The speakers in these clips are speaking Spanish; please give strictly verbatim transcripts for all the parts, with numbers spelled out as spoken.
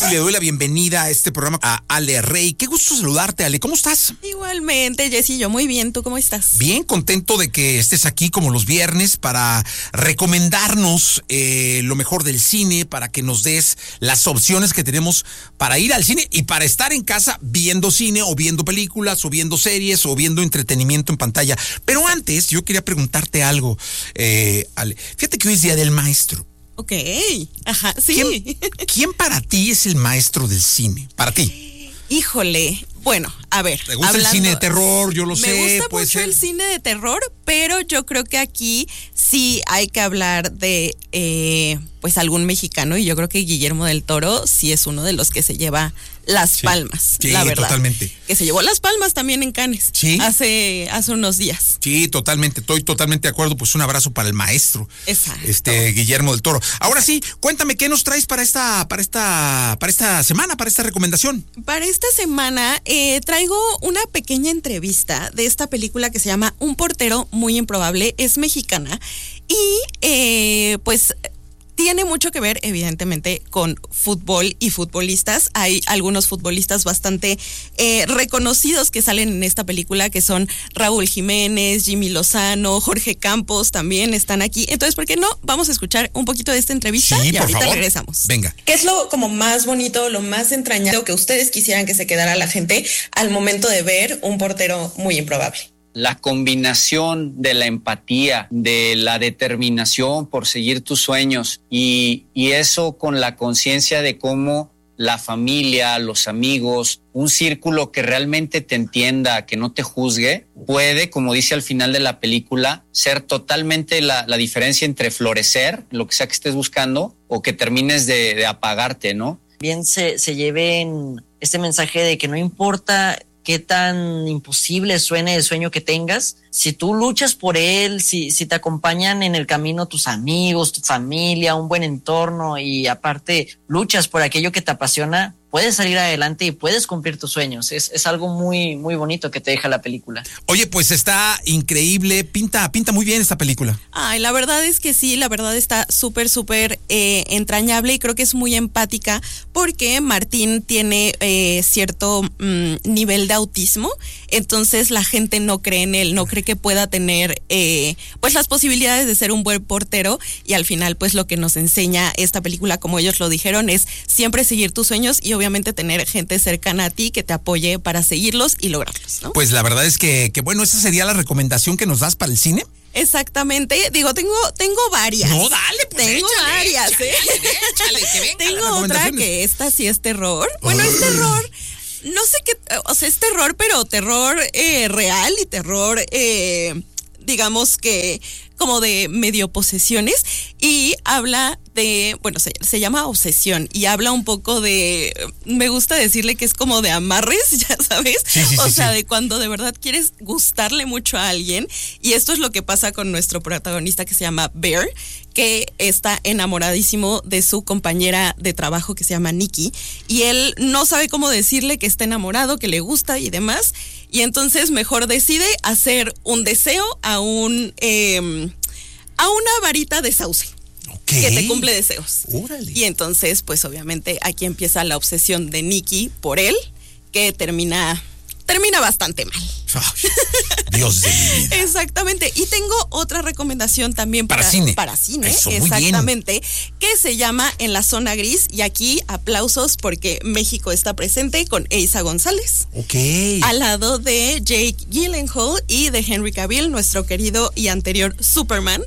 y le doy la bienvenida a este programa a Ale Rey. Qué gusto saludarte, Ale. ¿Cómo estás? Igualmente, Jessy, yo muy bien. ¿Tú cómo estás? Bien, contento de que estés aquí como los viernes para recomendarnos eh, lo mejor del cine, para que nos des las opciones que tenemos para ir al cine y para estar en casa viendo cine o viendo películas o viendo series o viendo entretenimiento en pantalla. Pero antes, yo quería preguntarte algo, eh, Ale. Fíjate que hoy es Día del Maestro. Ok, ajá, sí. ¿Quién, ¿Quién para ti es el maestro del cine? Para ti. Híjole, bueno, a ver. ¿Te gusta hablando, el cine de terror? Yo lo me sé. Me gusta puede mucho ser. el cine de terror, pero yo creo que aquí sí hay que hablar de eh, pues algún mexicano, y yo creo que Guillermo del Toro sí es uno de los que se lleva las sí. palmas, sí, la verdad. Totalmente. Que se llevó las palmas también en Cannes. Sí. Hace, hace unos días. Sí, totalmente, estoy totalmente de acuerdo. Pues un abrazo para el maestro. Exacto. Este, Guillermo del Toro. Ahora sí, cuéntame qué nos traes para esta, para esta, para esta semana, para esta recomendación. Para esta semana eh, traigo una pequeña entrevista de esta película que se llama Un portero muy improbable. Es mexicana y eh, pues tiene mucho que ver, evidentemente, con fútbol y futbolistas. Hay algunos futbolistas bastante eh, reconocidos que salen en esta película, que son Raúl Jiménez, Jimmy Lozano, Jorge Campos también están aquí. Entonces, ¿por qué no? Vamos a escuchar un poquito de esta entrevista sí, y por ahorita favor. regresamos. Venga. ¿Qué es lo como más bonito, lo más entrañable que ustedes quisieran que se quedara la gente al momento de ver Un portero muy improbable? La combinación de la empatía, de la determinación por seguir tus sueños y, y eso con la conciencia de cómo la familia, los amigos, un círculo que realmente te entienda, que no te juzgue, puede, como dice al final de la película, ser totalmente la, la diferencia entre florecer, lo que sea que estés buscando, o que termines de, de apagarte, ¿no? Bien se, se lleven este mensaje de que no importa qué tan imposible suene el sueño que tengas, si tú luchas por él, si, si te acompañan en el camino tus amigos, tu familia, un buen entorno y aparte luchas por aquello que te apasiona, puedes salir adelante y puedes cumplir tus sueños. Es, es algo muy, muy bonito que te deja la película. Oye, pues está increíble, pinta, pinta muy bien esta película. Ay, la verdad es que sí, la verdad está súper, súper eh, entrañable y creo que es muy empática porque Martín tiene eh, cierto mm, nivel de autismo, entonces la gente no cree en él, no cree que pueda tener eh, pues las posibilidades de ser un buen portero y al final pues lo que nos enseña esta película, como ellos lo dijeron, es siempre seguir tus sueños y obviamente tener gente cercana a ti que te apoye para seguirlos y lograrlos, ¿no? Pues la verdad es que, que bueno, esa sería la recomendación que nos das para el cine. Exactamente, digo, tengo tengo varias. No, dale, pues Tengo échale, varias, échale, ¿eh? échale, que venga Tengo las otra recomendaciones. que esta sí es terror. Bueno, es terror, no sé qué, o sea, es terror, pero terror eh, real y terror, eh, digamos que como de medio posesiones, y habla de, bueno, se, se llama Obsesión, y habla un poco de, me gusta decirle que es como de amarres, ya sabes, sí, sí, o sí, sea, sí. de cuando de verdad quieres gustarle mucho a alguien, y esto es lo que pasa con nuestro protagonista que se llama Bear, que está enamoradísimo de su compañera de trabajo que se llama Nikki, y él no sabe cómo decirle que está enamorado, que le gusta y demás, y entonces mejor decide hacer un deseo a un eh, a una varita de sauce. Okay. Que te cumple deseos. Órale. Y entonces, pues obviamente aquí empieza la obsesión de Nikki por él, que termina termina bastante mal. Ay, Dios de mi vida. Exactamente. Y tengo otra recomendación también para, para cine. Para cine, Eso, muy exactamente, que se llama En la Zona Gris. Y aquí aplausos porque México está presente con Eiza González. Ok. Al lado de Jake Gyllenhaal y de Henry Cavill, nuestro querido y anterior Superman.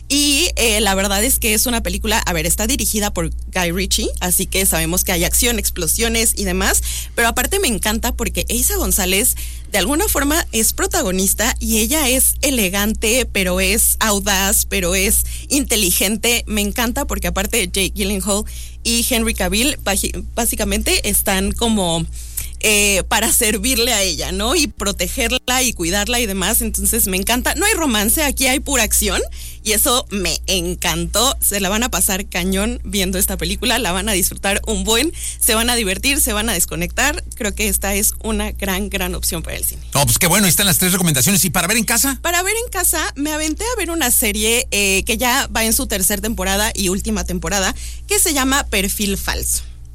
Y eh, la verdad es que es una película, a ver, está dirigida por Guy Ritchie, así que sabemos que hay acción, explosiones y demás, pero aparte me encanta porque Eiza González de alguna forma es protagonista y ella es elegante, pero es audaz, pero es inteligente. Me encanta porque aparte Jake Gyllenhaal y Henry Cavill básicamente están como eh, para servirle a ella, ¿no? Y protegerla y cuidarla y demás. Entonces me encanta. No hay romance, aquí hay pura acción y eso me encantó. Se la van a pasar cañón viendo esta película, la van a disfrutar un buen, se van a divertir, se van a desconectar. Creo que esta es una gran, gran opción para el cine. No, pues qué bueno, ahí están las tres recomendaciones. ¿Y para ver en casa? Para ver en casa, me aventé a ver una serie eh, que ya va en su tercera temporada y última temporada, que se llama Perfil Falso.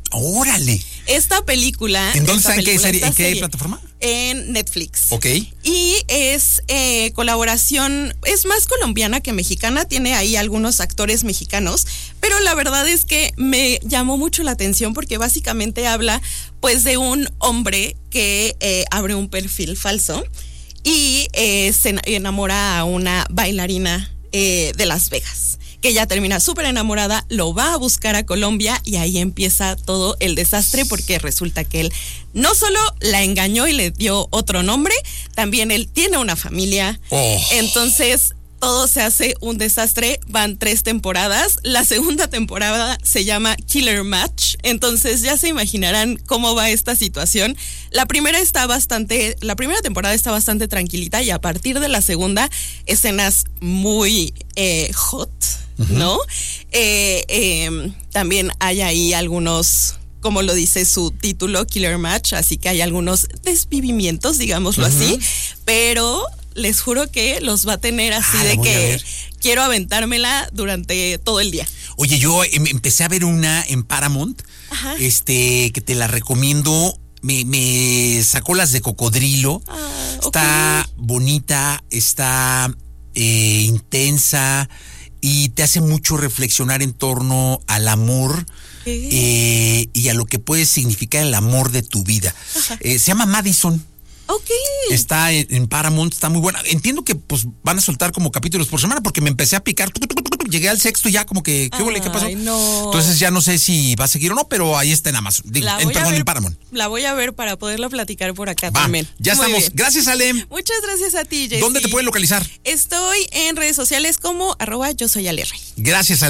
Órale. Esta película. ¿En dónde esta está? ¿En qué, película, serie, esta ¿en qué serie, plataforma? En Netflix. Ok. Y es eh, colaboración, es más colombiana que mexicana, tiene ahí algunos actores mexicanos, pero la verdad es que me llamó mucho la atención porque básicamente habla pues de un hombre que eh, abre un perfil falso y eh, se enamora a una bailarina eh, de Las Vegas, que ella termina súper enamorada, lo va a buscar a Colombia y ahí empieza todo el desastre porque resulta que él no solo la engañó y le dio otro nombre, también él tiene una familia. Oh. Entonces todo se hace un desastre. Van tres temporadas. La segunda temporada se llama Killer Match. Entonces ya se imaginarán cómo va esta situación. La primera está bastante, la primera temporada está bastante tranquilita y a partir de la segunda, escenas muy eh, hot, uh-huh. ¿no? Eh, eh, también hay ahí algunos, como lo dice su título, Killer Match, así que hay algunos desvivimientos, digámoslo uh-huh. así, pero les juro que los va a tener así ah, de que quiero aventármela durante todo el día. Oye, yo em, empecé a ver una en Paramount, Ajá. este, que te la recomiendo. Me, me sacó las de cocodrilo. Ah, está okay. bonita, está eh, intensa y te hace mucho reflexionar en torno al amor eh, y a lo que puede significar el amor de tu vida. Eh, se llama Madison. Okay. Está en, en Paramount, está muy buena. Entiendo que pues van a soltar como capítulos por semana porque me empecé a picar. Llegué al sexto y ya como que, ¿qué, Ay, ¿qué pasó? No. Entonces ya no sé si va a seguir o no, pero ahí está en Amazon. Digo, en, perdón, ver, en Paramount. La voy a ver para poderlo platicar por acá Va, también. Ya muy estamos. Bien. Gracias, Ale. Muchas gracias a ti, Jessy. ¿Dónde te pueden localizar? Estoy en redes sociales como arroba yo soy Ale Rey. Gracias, Ale.